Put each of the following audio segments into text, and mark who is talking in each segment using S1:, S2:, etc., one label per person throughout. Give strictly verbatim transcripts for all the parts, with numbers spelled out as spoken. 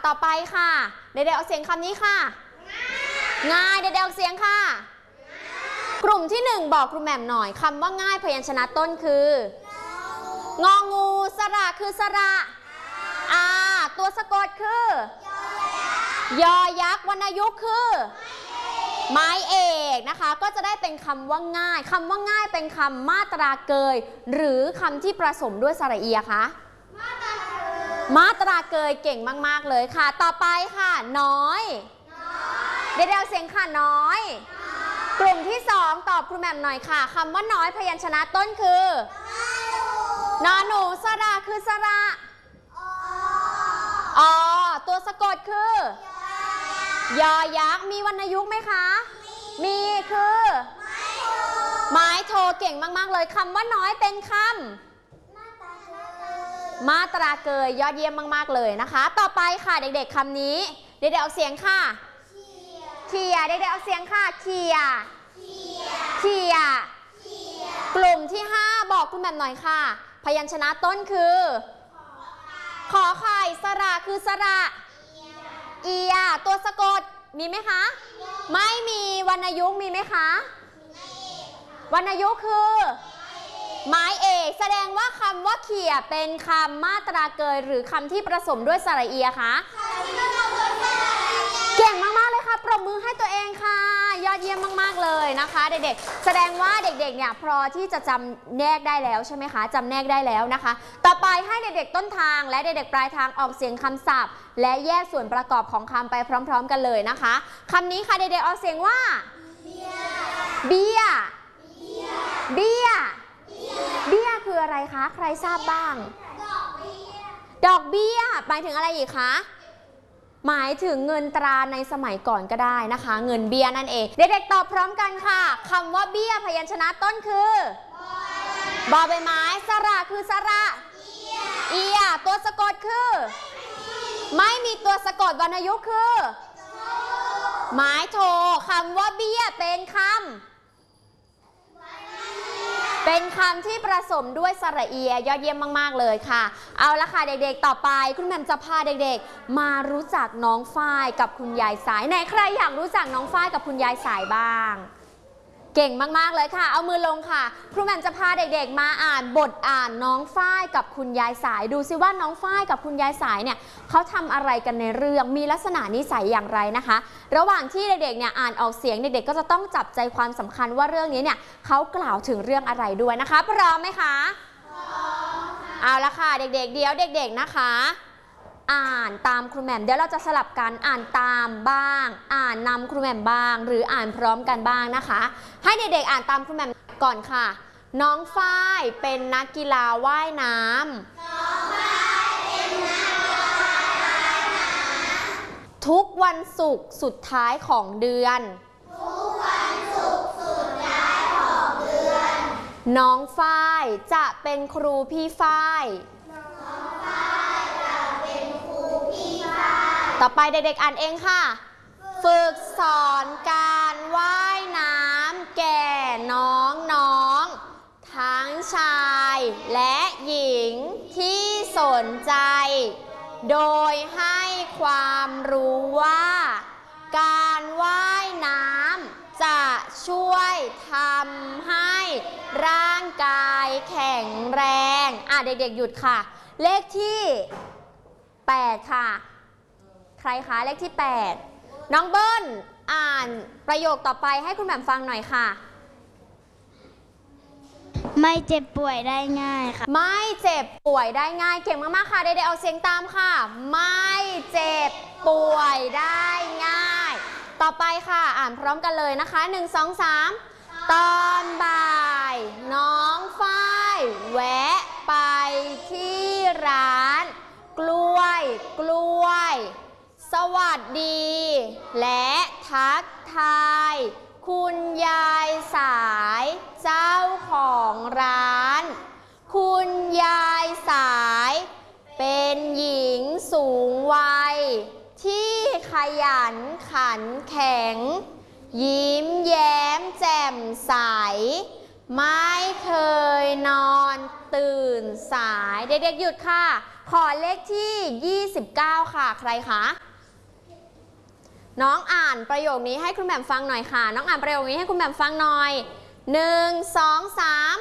S1: ต่อไปค่ะเด็กๆเอาเสียงคำนี้ค่ะง่ายเด็กๆเอาเสียงค่ะกลุ่มที่หนึ่งบอกครูแหม่มหน่อยคำว่าง่ายพยัญชนะต้นคืององูสระคือสระอาตัวสะกดคือยอยักษ์วรรณยุกต์คือไม้เอกนะคะก็จะได้เป็นคำว่าง่ายคำว่าง่ายเป็นคำมาตราเกยหรือคำที่ผสมด้วยสระอีคะมาตราเกยเก่งมากๆเลยค่ะต่อไปค่ะน้อยเดี๋ยวเสียงค่ะน้อยกลุ่มที่สองตอบครูแหม่มหน่อยค่ะคำว่าน้อยพยัญชนะต้นคือนอหนูสระคือสระอตัวสะกดคือยอยักษ์มีวรรณยุกต์ไหมคะมีคือไม้โทเก่งมากๆเลยคำว่าน้อยเป็นคำมาตราเกยยอดเยี่ยมมากๆเลยนะคะต่อไปค่ะเด็กๆคำนี้เด็กๆเอาเสียงค่ะเขี่ยเด็กๆเอาเสียงค่ะเขี่ยเขี่ยกลุ่มที่ห้าบอกคุณแบบหน่อยค่ะพยัญชนะต้นคือขอไข่สระคือสระเอียตัวสะกดมีไหมคะไม่มีวรรณยุกต์มีไหมคะวรรณยุกต์คือไม้เอกแสดงว่าคำว่าเขี่ยเป็นคำมาตราเกยหรือคำที่ผสมด้วยสระเอียคะเก่งมากๆเลยค่ะปรบมือให้ตัวเองค่ะยอดเยี่ยมมากๆเลยนะคะเด็กๆแสดงว่าเด็กๆเนี่ยพอที่จะจำแนกได้แล้วใช่ไหมคะจำแนกได้แล้วนะคะต่อไปให้เด็กๆต้นทางและเด็กๆปลายทางออกเสียงคำศัพท์และแยกส่วนประกอบของคำไปพร้อมๆกันเลยนะคะคำนี้ค่ะเด็กๆออกเสียงว่าเบี้ยเบี้ยเบี้ยคืออะไรคะใครทราบบ้างดอกเบี้ยหมายถึงอะไรอีกคะหมายถึงเงินตราในสมัยก่อนก็ได้นะคะเงินเบี้ยนั่นเองเด็กๆตอบพร้อมกันค่ะคำว่าเบี้ยพยัญชนะต้นคือบอใบไม้สระคือสระเอียตัวสะกดคือไม่มีตัวสะกดวรรณยุกต์คือไม้โทคำว่าเบี้ยเป็นคำเป็นคำที่ผสมด้วยสระเอียยอดเยี่ยมมากๆเลยค่ะเอาละค่ะเด็กๆต่อไปคุณแหม่มจะพาเด็กๆมารู้จักน้องฝ้ายกับคุณยายสายไหนใครอยากรู้จักน้องฝ้ายกับคุณยายสายบ้างเก่งมากๆเลยค่ะเอามือลงค่ะครูแหม่มจะพาเด็กๆมาอ่านบทอ่านน้องฝ้ายกับคุณยายสายดูซิว่าน้องฝ้ายกับคุณยายสายเนี่ยเขาทำอะไรกันในเรื่องมีลักษณะนิสัยอย่างไรนะคะระหว่างที่เด็กๆเนี่ยอ่านออกเสียงเด็กๆก็จะต้องจับใจความสำคัญว่าเรื่องนี้เนี่ยเขากล่าวถึงเรื่องอะไรด้วยนะคะพร้อมไหมคะพร้อมค่ะเอาละค่ะเด็กๆเดี๋ยวเด็กๆนะคะอ่านตามครูแหม่มเดี๋ยวเราจะสลับกันอ่านตามบ้างอ่านนำครูแหม่มบ้างหรืออ่านพร้อมกันบ้างนะคะให้เด็กๆอ่านตามครูแหม่มก่อนค่ะน้องฝ้ายเป็นนักกีฬาว่ายน้ำทุกวันศุกร์สุดท้ายของเดือนทุกวันศุกร์สุดท้ายของเดือนน้องฝ้ายจะเป็นครูพี่ฝ้ายต่อไปเด็กๆอ่านเองค่ะฝึกสอนการว่ายน้ำแก่น้องๆทั้งชายและหญิงที่สนใจโดยให้ความรู้ว่าการว่ายน้ำจะช่วยทำให้ร่างกายแข็งแรงอ่ะเด็กๆหยุดค่ะเลขที่แปดค่ะใครคะเลขที่แปดน้องเบิ้ลอ่านประโยคต่อไปให้คุณแหม่มฟังหน่อยค่ะ
S2: ไม่เจ็บป่วยได้ง่ายค่ะ
S1: ไม่เจ็บป่วยได้ง่ายเก่งมากๆค่ะเด็กๆเอาเสียงตามค่ะไม่เจ็บป่วยได้ง่ายต่อไปค่ะอ่านพร้อมกันเลยนะคะหนึ่ง สอง สามตอนบ่ายน้องฝ้ายแวะไปที่ร้านกล้วยกล้วยสวัสดีและทักทายคุณยายสายเจ้าของร้านคุณยายสายเป็นหญิงสูงวัยที่ขยันขันแข็งยิ้มแย้มแจ่มใสไม่เคยนอนตื่นสายเด็กๆหยุดค่ะขอเลขที่ยี่สิบเก้าค่ะใครคะน้องอ่านประโยคนี้ให้คุณแหม่มฟังหน่อยค่ะน้องอ่านประโยคนี้ให้คุณแหม่มฟังหน่อยหนึ่งสองสาม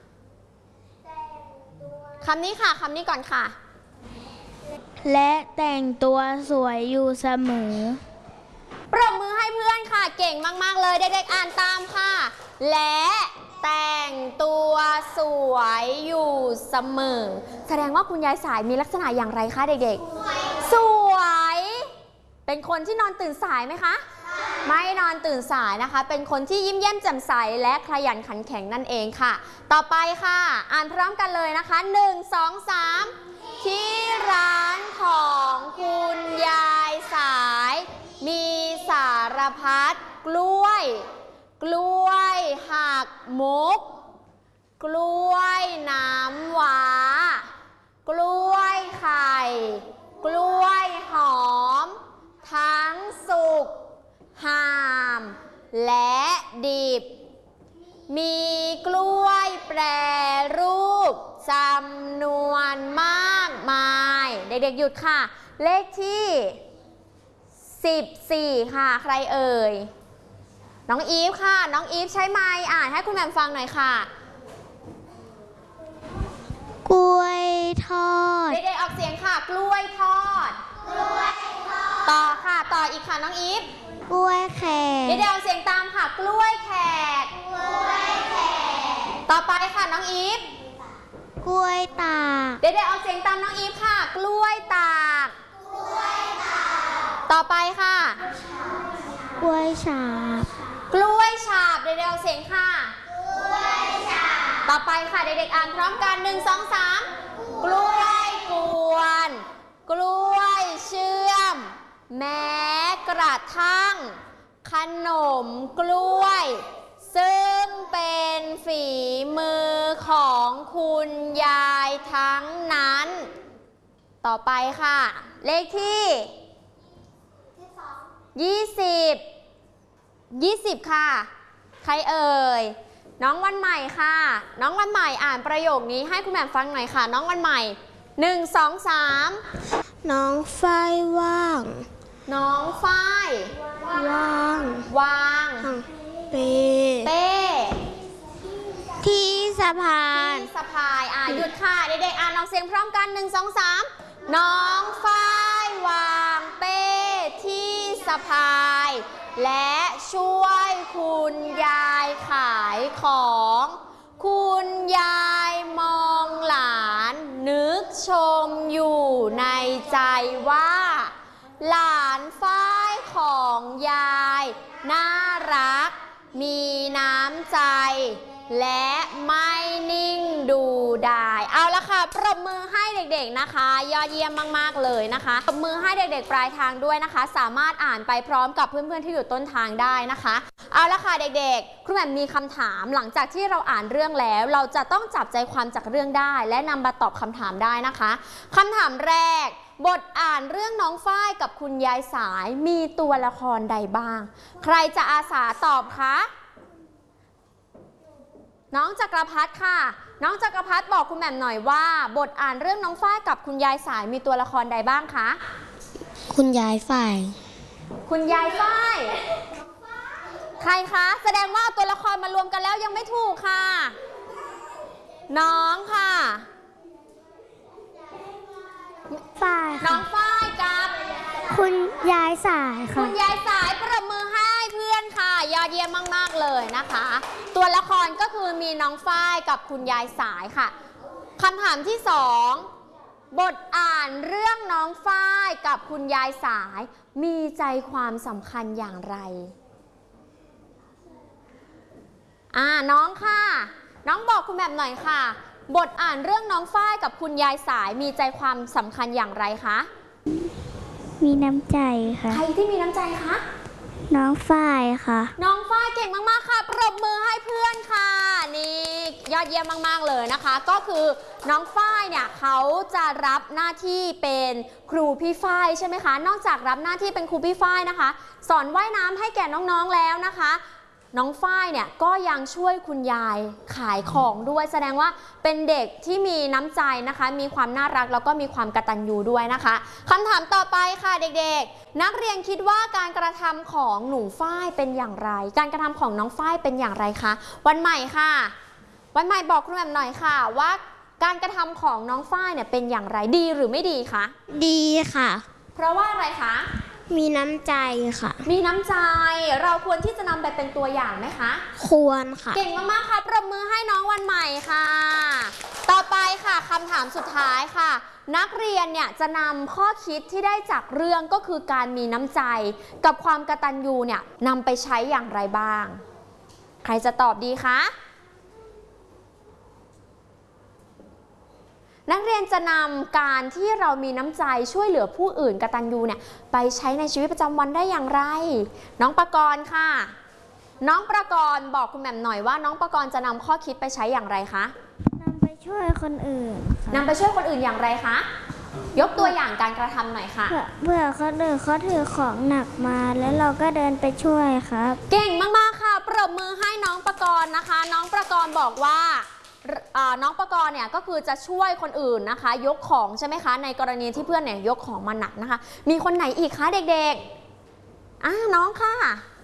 S1: คำนี้ค่ะคำนี้ก่อนค่ะ
S2: และแต่งตัวสวยอยู่เสมอ
S1: ปรบมือให้เพื่อนค่ะเก่งมากๆเลยเด็กๆอ่านตามค่ะและแต่งตัวสวยอยู่เสมอแสดงว่าคุณยายสายมีลักษณะอย่างไรคะเด็กๆสวยเป็นคนที่นอนตื่นสายไหมคะไม่นอนตื่นสายนะคะเป็นคนที่ยิ้มแย้มแจ่มใสและขยันขันแข็งนั่นเองค่ะต่อไปค่ะอ่านพร้อมกันเลยนะคะหนึ่ง สอง สามที่ร้านของคุณยายสายมีสารพัดกล้วยกล้วยหักมุกกล้วยน้ำว้ากล้วยไข่กล้วยหอมทั้งสุกห่ามและดิบมีกล้วยแปรรูปจำนวนมากมายเด็กๆหยุดค่ะเลขที่สิบสี่ค่ะใครเอ่ยน้องอีฟค่ะน้องอีฟใช้ไมค์อ่านให้คุณแหม่มฟังหน่อยค่ะ
S2: กล้วยทอด
S1: เด็กๆออกเสียงค่ะกล้วยทอดกล้วยทอดต่อค่ะต่ออีกค่ะน้องอีฟ
S2: กล้วยแขก
S1: เด็กๆออกเสียงตามค่ะกล้วยแขกกล้วยแขกต่อไปค่ะน้องอีฟ
S2: กล้วยตาก
S1: เด็กๆออกเสียงตามน้องอีฟค่ะกล้วยตากกล้วยตากต่อไปค่ะ
S2: กล้วยฉาบ
S1: กล้วยฉาบเด็กๆออกเสียงค่ะกล้วยฉาบต่อไปค่ะเด็กๆอ่านพร้อมกันหนึ่ง สอง สามกล้วยกวนกล้วยเชื่อมแม้กระทั่งขนมกล้วยซึ่งเป็นฝีมือของคุณยายทั้งนั้นต่อไปค่ะเลขที่ยี่สิบ ยี่สิบค่ะใครเอ่ยน้องวันใหม่ค่ะน้องวันใหม่อ่านประโยคนี้ให้คุณแหม่มฟังหน่อยค่ะน้องวันใหม่หนึ่ง สอง สาม
S2: น้องฝ้ายว่าง
S1: น้องฝ้าย
S2: ว่าง
S1: วาง
S2: เป้
S1: เป้
S2: ที่สะพาน
S1: ที่สะพายอ่ะหยุดค่ะเด็กๆอ่านออกเสียงพร้อมกันหนึ่ง สอง สามน้องฝ้ายวางเป้ที่สะพายและช่วยคุณยายขายของคุณยายมองหลานนึกชมอยู่ในใจว่าหลานฝ้ายของยายน่ารักมีน้ำใจและไม่นิ่งดูดายเอาละค่ะปรบมือให้เด็กๆนะคะยอดเยี่ยมมากๆเลยนะคะปรบมือให้เด็กๆปลายทางด้วยนะคะสามารถอ่านไปพร้อมกับเพื่อนๆที่อยู่ต้นทางได้นะคะเอาละค่ะเด็กๆครูแหม่มมีคำถามหลังจากที่เราอ่านเรื่องแล้วเราจะต้องจับใจความจากเรื่องได้และนำมาตอบคำถามได้นะคะคำถามแรกบทอ่านเรื่องน้องฝ้ายกับคุณยายสายมีตัวละครใดบ้างใครจะอาสาตอบคะน้องจักรพัฒน์ค่ะน้องจักรพัฒน์บอกคุณแหม่มหน่อยว่าบทอ่านเรื่องน้องฝ้ายกับคุณยายสายมีตัวละครใดบ้างคะ
S2: คุณยายฝ้าย
S1: คุณยายฝ้ายใครคะแสดงว่าตัวละครมารวมกันแล้วยังไม่ถูกค่ะน้องค่ะ
S2: ฝ้าย
S1: น้องฝ้ายกับ
S2: คุณยายสายค่ะ
S1: คุณยายสายประมือให้เพื่อนค่ะยอดเยี่ยมมากๆเลยนะคะตัวละครก็คือมีน้องฝ้ายกับคุณยายสายค่ะคำถามที่สองบทอ่านเรื่องน้องฝ้ายกับคุณยายสายมีใจความสำคัญอย่างไรอ่าน้องค่ะน้องบอกคุณแบบหน่อยค่ะบทอ่านเรื่องน้องฝ้ายกับคุณยายสายมีใจความสำคัญอย่างไรคะ
S2: มีน้ำใจค่ะ
S1: ใครที่มีน้ำใจคะ
S2: น้องฝ้ายค่ะ
S1: น้องฝ้ายเก่งมากๆค่ะปรบมือให้เพื่อนค่ะนี่ยอดเยี่ยมมากๆเลยนะคะก็คือน้องฝ้ายเนี่ยเขาจะรับหน้าที่เป็นครูพี่ฝ้ายใช่ไหมคะนอกจากรับหน้าที่เป็นครูพี่ฝ้ายนะคะสอนว่ายน้ำให้แก่น้องๆแล้วนะคะน้องฝ้ายเนี่ยก็ยังช่วยคุณยายขายของด้วยแสดงว่าเป็นเด็กที่มีน้ำใจนะคะมีความน่ารักแล้วก็มีความกตัญญูด้วยนะคะคำถามต่อไปค่ะเด็กๆนักเรียนคิดว่าการกระทำของหนูฝ้ายเป็นอย่างไรการกระทำของน้องฝ้ายเป็นอย่างไรคะวันใหม่ค่ะวันใหม่บอกครูแหม่มหน่อยค่ะว่าการกระทำของน้องฝ้ายเนี่ยเป็นอย่างไรดีหรือไม่ดีคะ
S2: ดีค่ะ
S1: เพราะว่าอะไรคะ
S2: มีน้ำใจค่ะ
S1: มีน้ำใจเราควรที่จะนำไปเป็นตัวอย่างไหมคะ
S2: ควรค่ะ
S1: เก่งมากๆค่ะปรบมือให้น้องวันใหม่ค่ะต่อไปค่ะคำถามสุดท้ายค่ะนักเรียนเนี่ยจะนำข้อคิดที่ได้จากเรื่องก็คือการมีน้ำใจกับความกตัญญูเนี่ยนำไปใช้อย่างไรบ้างใครจะตอบดีคะนักเรียนจะนำการที่เรามีน้ำใจช่วยเหลือผู้อื่นกตัญญูเนี่ยไปใช้ในชีวิตประจำวันได้อย่างไรน้องประกรณ์ค่ะน้องประกรณ์บอกคุณแหม่มหน่อยว่าน้องประกรณ์จะนำข้อคิดไปใช้อย่างไรคะ
S2: นำไปช่วยคนอื่น
S1: นำไปช่วยคนอื่นอย่างไรคะยกตัวอย่างการกระทำหน่อยค่ะ
S2: เพื่อเขาเดินเขาถือของหนักมาแล้วเราก็เดินไปช่วยครับ
S1: เก่งมากๆค่ะปรบมือให้น้องประกรณ์นะคะน้องประกรณ์บอกว่าน้องประกรณ์เนี่ยก็คือจะช่วยคนอื่นนะคะยกของใช่ไหมคะในกรณีที่เพื่อนเนี่ยยกของมาหนักนะคะมีคนไหนอีกคะเด็กๆอ่าน้องค่ะ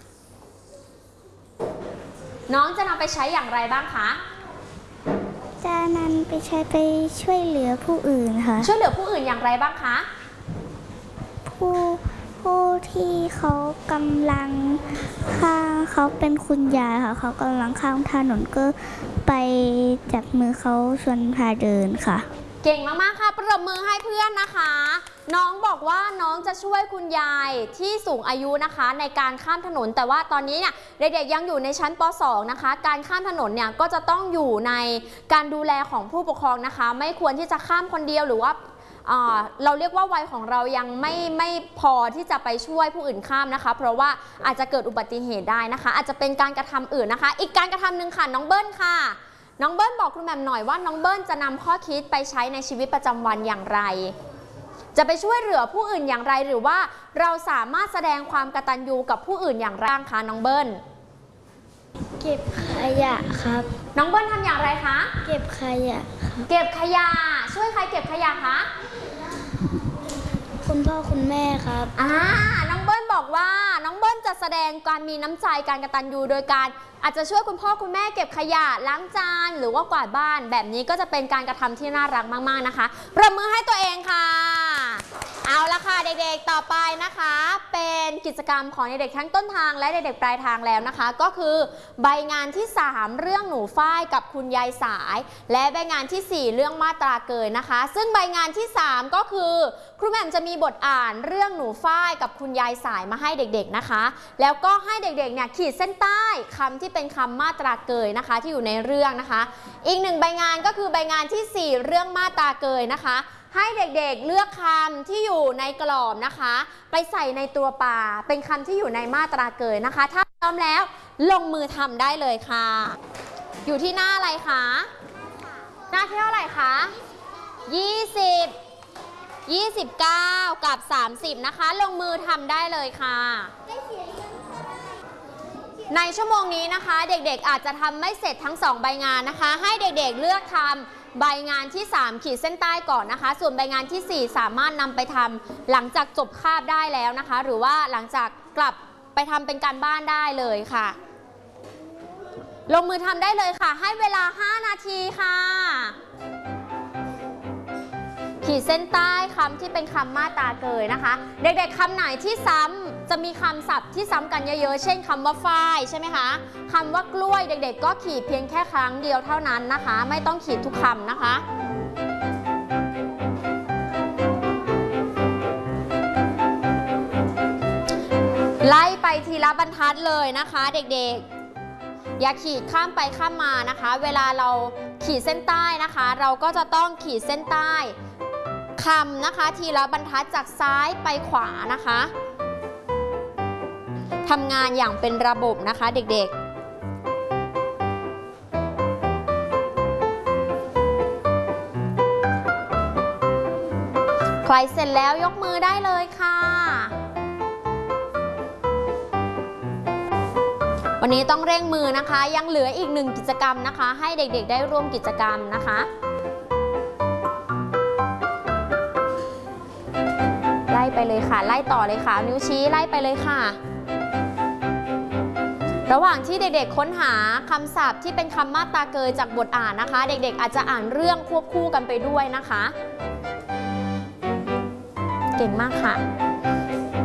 S1: น้องจะนำไปใช้อย่างไรบ้างคะ
S2: จะนำไปใช้ไปช่วยเหลือผู้อื่นค่ะ
S1: ช่วยเหลือผู้อื่นอย่างไรบ้างคะ
S2: ผู้ผู้ที่เขากำลังข้างเขาเป็นคุณยายค่ะเขากำลังข้ามถนนก็ไปจับมือเขาชวนพาเดินค่ะ
S1: เก่งมากๆค่ะปรบมือให้เพื่อนนะคะน้องบอกว่าน้องจะช่วยคุณยายที่สูงอายุนะคะในการข้ามถนนแต่ว่าตอนนี้เนี่ยเด็กๆยังอยู่ในชั้นป สอง นะคะการข้ามถนนเนี่ยก็จะต้องอยู่ในการดูแลของผู้ปกครองนะคะไม่ควรที่จะข้ามคนเดียวหรือว่าเราเรียกว่าวัยของเรายังไม่ไม่พอที่จะไปช่วยผู้อื่นข้ามนะคะเพราะว่าอาจจะเกิดอุบัติเหตุได้นะคะอาจจะเป็นการกระทำอื่นนะคะอีกการกระทำหนึ่งค่ะน้องเบิ้ลค่ะน้องเบิ้ลบอกคุณแหม่มหน่อยว่าน้องเบิ้ลจะนำข้อคิดไปใช้ในชีวิตประจำวันอย่างไรจะไปช่วยเหลือผู้อื่นอย่างไรหรือว่าเราสามารถแสดงความกตัญญูกับผู้อื่นอย่างไรบ้างคะน้องเบิ้ล
S2: เก็บขยะครับ
S1: น้องเบิ้ลทำอย่างไรคะ
S2: เก็บขยะ
S1: เก็บขยะช่วยใครเก็บขยะคะ
S2: คุณพ่อคุณแม่ครับ
S1: อ่าน้องเบิ้ลบอกว่าน้องเบิ้ลจะแสดงการมีน้ำใจการกตัญญูโดยการอาจจะช่วยคุณพ่อคุณแม่เก็บขยะล้างจานหรือว่ากวาดบ้านแบบนี้ก็จะเป็นการกระทำที่น่ารักมากๆนะคะปรบมือให้ตัวเองค่ะเอาละค่ะเด็กๆต่อไปนะคะเป็นกิจกรรมของเด็กๆทั้งต้นทางและเด็กๆปลายทางแล้วนะคะก็คือใบงานที่สามเรื่องหนูฝ้ายกับคุณยายสายและใบงานที่สี่เรื่องมาตราเกยนะคะซึ่งใบงานที่สามก็คือครูแหม่มจะมีบทอ่านเรื่องหนูฝ้ายกับคุณยายสายมาให้เด็กๆนะคะแล้วก็ให้เด็กๆเนี่ยขีดเส้นใต้คำที่เป็นคำมาตราเกยนะคะที่อยู่ในเรื่องนะคะอีกหนึ่งใบงานก็คือใบงานที่สี่เรื่องมาตราเกยนะคะให้เด็กๆเลือกคำที่อยู่ในกรอบนะคะไปใส่ในตัวป่าเป็นคำที่อยู่ในมาตราเกยนะคะถ้าพร้อมแล้วลงมือทำได้เลยค่ะอยู่ที่หน้าอะไรคะหน้าที่เท่าไหร่คะยี่สิบ ยี่สิบเก้ากับสามสิบนะคะลงมือทำได้เลยค่ะในชั่วโมงนี้นะคะเด็กๆอาจจะทำไม่เสร็จทั้งสองใบงานนะคะให้เด็กๆเลือกทำใบงานที่สามขีดเส้นใต้ก่อนนะคะส่วนใบงานที่สี่สามารถนำไปทำหลังจากจบคาบได้แล้วนะคะหรือว่าหลังจากกลับไปทำเป็นการบ้านได้เลยค่ะลงมือทำได้เลยค่ะให้เวลาห้านาทีค่ะขีดเส้นใต้คำที่เป็นคำมาตราเกยนะคะเด็กๆคำไหนที่ซ้ำจะมีคำศัพท์ที่ซ้ำกันเยอะๆเช่นคำว่าฝ้ายใช่ไหมคะคำว่ากล้วยเด็กๆก็ขีดเพียงแค่ครั้งเดียวเท่านั้นนะคะไม่ต้องขีดทุกคำนะคะไล่ไปทีละบรรทัดเลยนะคะเด็กๆอย่าขีดข้ามไปข้ามมานะคะเวลาเราขีดเส้นใต้นะคะเราก็จะต้องขีดเส้นใต้คำนะคะทีละบรรทัดจากซ้ายไปขวานะคะทำงานอย่างเป็นระบบนะคะเด็กๆใครเสร็จแล้วยกมือได้เลยค่ะวันนี้ต้องเร่งมือนะคะยังเหลืออีกหนึ่งกิจกรรมนะคะให้เด็กๆได้ร่วมกิจกรรมนะคะไล่ไปเลยค่ะไล่ต่อเลยค่ะนิ้วชี้ไล่ไปเลยค่ะระหว่างที่เด็กๆค้นหาคำศัพท์ที่เป็นคำมาตราเกยจากบทอ่านนะคะเด็กๆอาจจะอ่านเรื่องควบคู่กันไปด้วยนะคะเก่งมากค่ะ